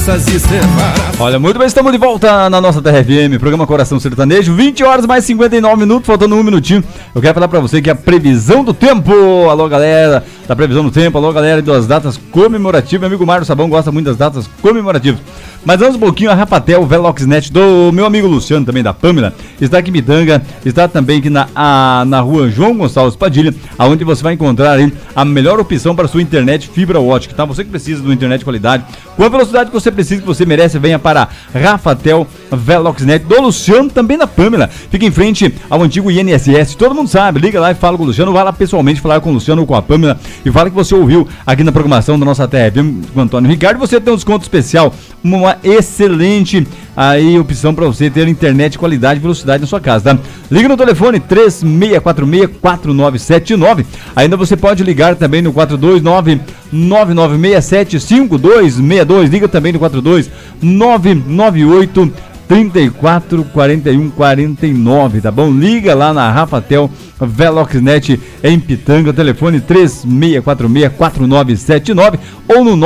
promessas e separa. Olha, muito bem, estamos de volta na nossa Terra FM, programa Coração Sertanejo, 20 horas mais 59 minutos, faltando um minutinho. Eu quero falar pra você que a previsão do tempo, alô galera da previsão do tempo, alô galera das datas comemorativas, meu amigo Mário Sabão gosta muito das datas comemorativas. Mas antes um pouquinho, a Rafatel Veloxnet do meu amigo Luciano, também da Pâmela, está aqui em Pitanga, está também aqui na rua João Gonçalves Padilha, onde você vai encontrar aí a melhor opção para a sua internet fibra ótica, tá? Você que precisa de uma internet de qualidade, com a velocidade que você precisa, que você merece, venha para Rafatel Veloxnet do Luciano, também da Pâmela. Fica em frente ao antigo INSS, todo mundo sabe, liga lá e fala com o Luciano, vai lá pessoalmente falar com o Luciano ou com a Pâmela e fala que você ouviu aqui na programação da nossa Terra FM com o Antônio Ricardo, você tem um desconto especial, uma excelente aí opção para você ter internet de qualidade e velocidade na sua casa, tá? Liga no telefone 3646-4979, ainda você pode ligar também no 429-9967-5262, liga também no 42998 34 41 49, tá bom? Liga lá na Rafatel Veloxnet em Pitanga, telefone 3646-4979 ou no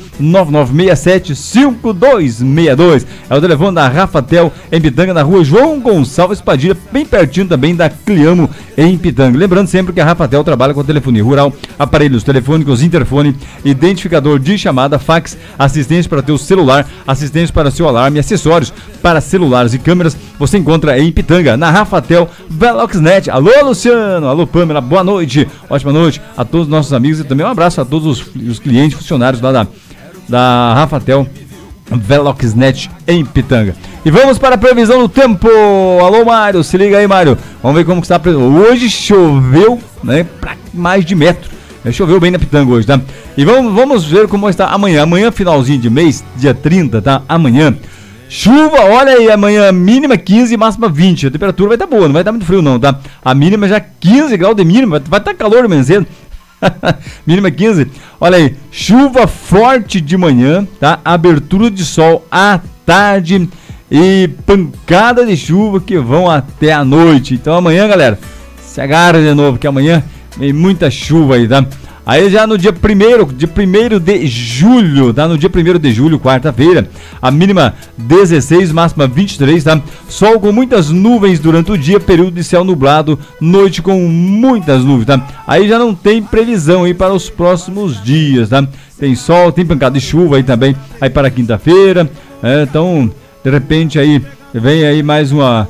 99967-5262. É o telefone da Rafatel em Pitanga, na rua João Gonçalves Padilha, bem pertinho também da Cliamo em Pitanga. Lembrando sempre que a Rafatel trabalha com telefonia rural, aparelhos telefônicos, interfone, identificador de chamada, fax, assistência para teu celular, assistência para seu alarme, acessórios para celulares e câmeras. Você encontra em Pitanga, na Rafatel Veloxnet. Alô, Luciano, alô, Pâmela, boa noite, ótima noite a todos os nossos amigos e também um abraço a todos os clientes, funcionários lá da Rafatel Veloxnet em Pitanga. E vamos para a previsão do tempo. Alô, Mário, se liga aí, Mário. Vamos ver como que está a previsão. Hoje choveu, né, para mais de metro. Choveu bem na Pitanga hoje, tá? E vamos ver como está amanhã. Amanhã, finalzinho de mês, dia 30, tá? Amanhã. Chuva, olha aí, amanhã mínima 15 e máxima 20. A temperatura vai estar boa, não vai estar muito frio não, tá? A mínima já 15 graus de mínima, vai estar calor amanhã cedo. Mínima 15. Olha aí, chuva forte de manhã, tá? Abertura de sol à tarde e pancada de chuva que vão até a noite. Então amanhã, galera, se agarra de novo, que amanhã vem muita chuva aí, tá? Aí já no dia 1º de julho, tá? No dia 1º de julho, quarta-feira, a mínima 16, máxima 23, tá? Sol com muitas nuvens durante o dia, período de céu nublado, noite com muitas nuvens, tá? Aí já não tem previsão aí para os próximos dias, tá? Tem sol, tem pancada de chuva aí também, aí para quinta-feira, então, de repente aí, vem aí mais uma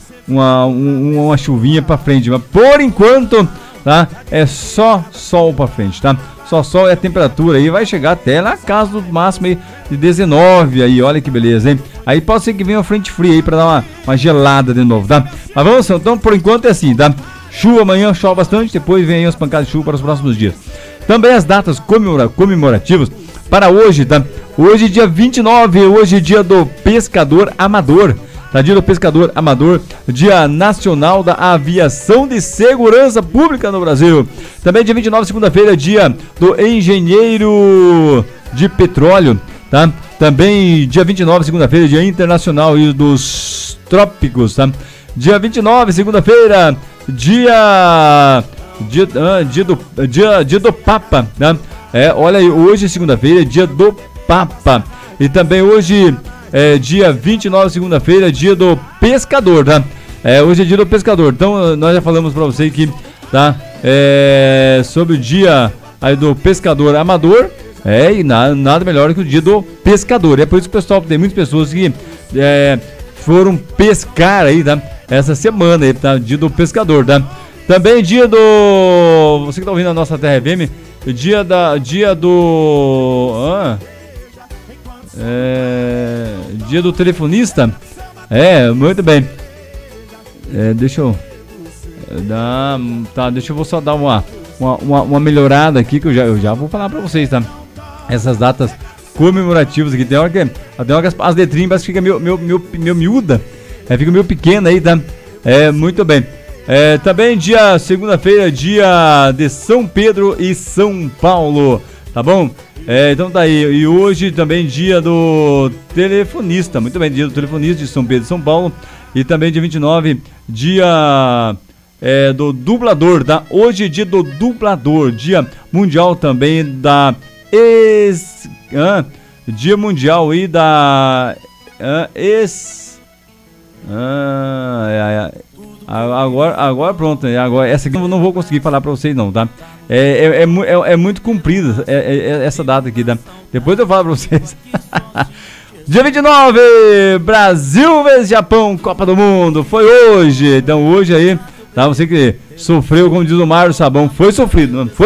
chuvinha para frente, mas por enquanto, tá? É só sol pra frente, tá? Só sol e a temperatura aí vai chegar até na casa do máximo aí de 19 aí, olha que beleza, hein? Aí pode ser que venha uma frente fria aí pra dar uma gelada de novo, tá? Mas vamos, então por enquanto é assim, tá? Chuva amanhã, chove bastante, depois vem aí as pancadas de chuva para os próximos dias. Também as datas comemorativas para hoje, tá? Hoje dia 29, hoje dia do pescador amador. Tá, dia do pescador amador, dia nacional da aviação de segurança pública no Brasil. Também dia 29, segunda-feira, dia do engenheiro de petróleo, tá? Também dia 29, segunda-feira, dia internacional dos trópicos, tá? Dia 29, segunda-feira, dia do Papa, tá? Olha aí, hoje segunda-feira, dia do Papa. E também hoje dia 29, segunda-feira, dia do pescador, tá? Hoje é dia do pescador. Então, nós já falamos pra você que, tá? Sobre o dia aí do pescador amador. E nada melhor que o dia do pescador. É por isso que o pessoal, tem muitas pessoas que foram pescar aí, tá? Essa semana aí, tá? Dia do pescador, tá? Também dia do... Você que tá ouvindo a nossa Terra FM, dia do telefonista. Muito bem. Deixa eu vou só dar uma melhorada aqui, que eu já vou falar pra vocês, tá? Essas datas comemorativas aqui, tem hora que as letrinhas parece que fica meio miúda, fica meio pequena aí, tá? Muito bem. Também dia segunda-feira, dia de São Pedro e São Paulo, tá bom? Então tá aí, e hoje também dia do telefonista, muito bem, dia do telefonista de São Pedro e São Paulo. E também dia 29, dia do dublador, tá? Hoje é dia do dublador, dia mundial também Dia Mundial aí da... Agora pronto, agora essa aqui eu não vou conseguir falar pra vocês não, tá? É muito comprida essa data aqui, tá? Depois eu falo pra vocês. Dia 29, Brasil vs Japão, Copa do Mundo, foi hoje. Então hoje aí, tá? Você que sofreu, como diz o Mário Sabão, foi sofrido, não foi?